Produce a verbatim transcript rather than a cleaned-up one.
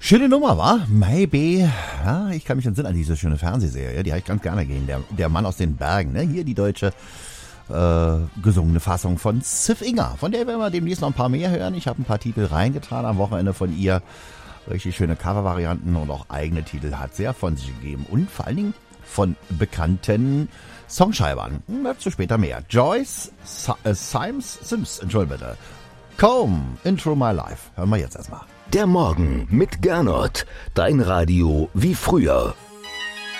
Schöne Nummer, wa? Maybe. Ja, ich kann mich entsinnen an diese schöne Fernsehserie, die habe ich ganz gerne gesehen. Der, der Mann aus den Bergen, ne? Hier die deutsche äh, gesungene Fassung von Ziff Inga. Von der werden wir demnächst noch ein paar mehr hören. Ich habe ein paar Titel reingetan am Wochenende von ihr. Richtig schöne Covervarianten und auch eigene Titel hat sie ja von sich gegeben. Und vor allen Dingen von bekannten Songschreibern. Dazu später mehr. Joyce Sa- äh, Symes, Sims, Entschuldigung bitte. Comb, Intro My Life. Hören wir jetzt erstmal. Der Morgen mit Gernot. Dein Radio wie früher.